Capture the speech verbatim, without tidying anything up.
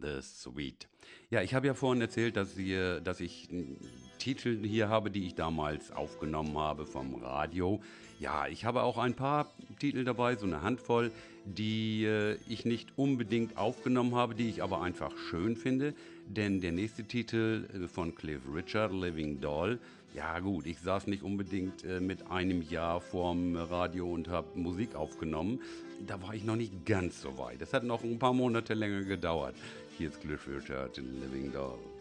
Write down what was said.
The Sweet. Ja, ich habe ja vorhin erzählt, dass, ihr, dass ich n, Titel hier habe, die ich damals aufgenommen habe vom Radio. Ja, ich habe auch ein paar Titel dabei, so eine Handvoll, die äh, ich nicht unbedingt aufgenommen habe, die ich aber einfach schön finde. Denn der nächste Titel äh, von Cliff Richard, Living Doll, ja gut, ich saß nicht unbedingt äh, mit einem Jahr vorm Radio und habe Musik aufgenommen. Da war ich noch nicht ganz so weit. Das hat noch ein paar Monate länger gedauert. Hier ist Cliff Richard in Living Doll.